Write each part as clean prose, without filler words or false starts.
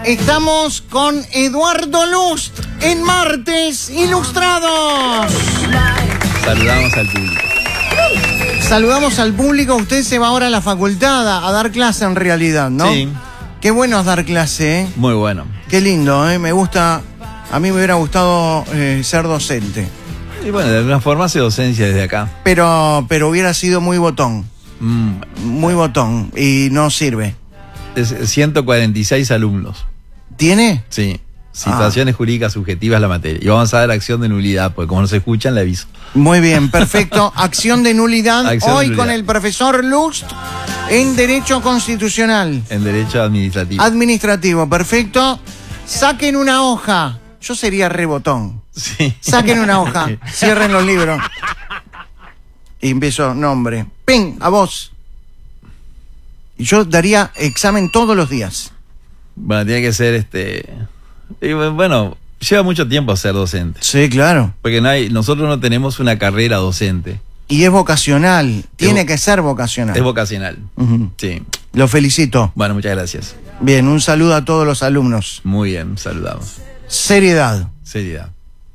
Estamos con Eduardo Lust en Martes Ilustrados. Saludamos al público. Saludamos al público. Usted se va ahora a la facultad a dar clase en realidad, ¿no? Sí. Qué bueno es dar clase, ¿eh? Muy bueno. Qué lindo, ¿eh? Me gusta. A mí me hubiera gustado ser docente. Y bueno, de alguna forma hace docencia desde acá. Pero hubiera sido muy botón. Muy botón. Y no sirve. Es 146 alumnos. ¿Tiene? Sí. Situaciones jurídicas subjetivas la materia. Y vamos a dar acción de nulidad, porque como no se escuchan, le aviso. Muy bien, perfecto. Acción de nulidad. Acción Hoy de nulidad. con el profesor Lust en Derecho Constitucional. En Derecho Administrativo. Administrativo, perfecto. Saquen una hoja. Yo sería rebotón. Sí. Saquen una hoja. Cierren los libros. Y empiezo, nombre. ¡Ping! A vos. Y yo daría examen todos los días. Bueno, tiene que ser y bueno, lleva mucho tiempo ser docente. Sí, claro. Porque nosotros no tenemos una carrera docente. Y es vocacional. Tiene que ser vocacional. Es vocacional. Ujú. Sí. Lo felicito. Bueno, muchas gracias. Bien, un saludo a todos los alumnos. Muy bien, saludamos. Seriedad. Seriedad.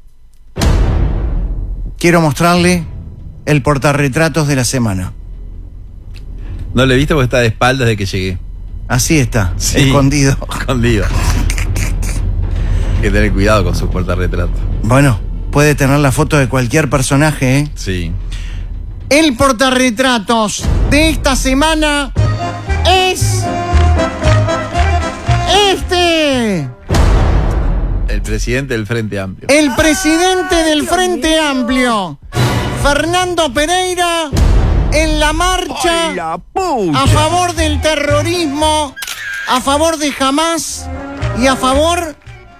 Quiero mostrarle el portarretratos de la semana. No lo he visto porque está de espaldas desde que llegué. Así está, Sí. escondido. Escondido. Hay que tener cuidado con sus portarretratos. Bueno, puede tener la foto de cualquier personaje, ¿eh? Sí. El portarretratos de esta semana es este. El presidente del Frente Amplio. El presidente del Frente Amplio, Fernando Pereira, en la marcha a favor del terrorismo, a favor de Hamas y a favor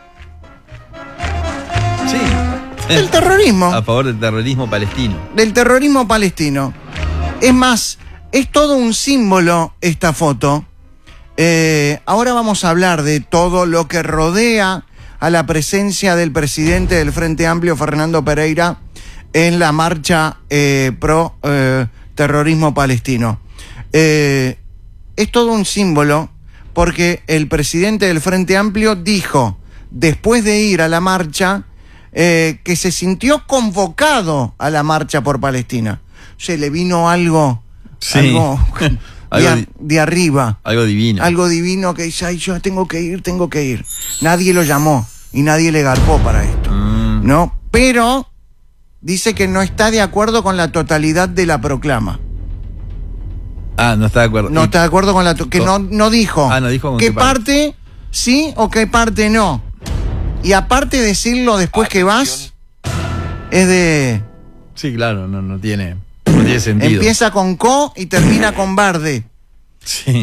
Sí. del terrorismo. A favor del terrorismo palestino. Del terrorismo palestino. Es más, es todo un símbolo esta foto. Ahora vamos a hablar de todo lo que rodea a la presencia del presidente del Frente Amplio, Fernando Pereira, en la marcha pro terrorismo palestino. Es todo un símbolo porque el presidente del Frente Amplio dijo, después de ir a la marcha, que se sintió convocado a la marcha por Palestina. Se le vino algo, Sí. de arriba. Algo divino. Algo divino que dice, ay, yo tengo que ir. Nadie lo llamó y nadie le garpó para esto. ¿No? Pero dice que no está de acuerdo con la totalidad de la proclama. Ah, no está de acuerdo. No está de acuerdo con la... que no dijo. Ah, no dijo con qué qué parte sí o qué parte no. Y aparte decirlo después que vas, es de... Sí, claro, no tiene sentido. Empieza con co y termina con barde. Sí.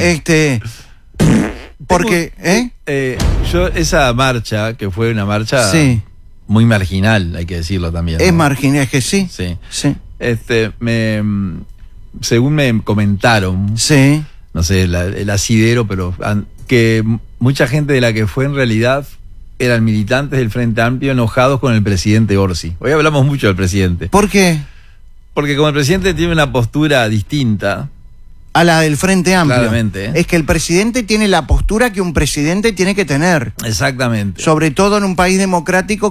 Porque, Yo, esa marcha, que fue una marcha sí, muy marginal, hay que decirlo también. es ¿no? marginal, es que sí. Sí. Sí. Según me comentaron, Sí. no sé, el asidero, pero que mucha gente de la que fue en realidad eran militantes del Frente Amplio enojados con el presidente Orsi. Hoy hablamos mucho del presidente. ¿Por qué? Porque como el presidente tiene una postura distinta, A la del Frente Amplio. Claramente, ¿eh? Es que el presidente tiene la postura que un presidente tiene que tener. exactamente. Sobre todo en un país democrático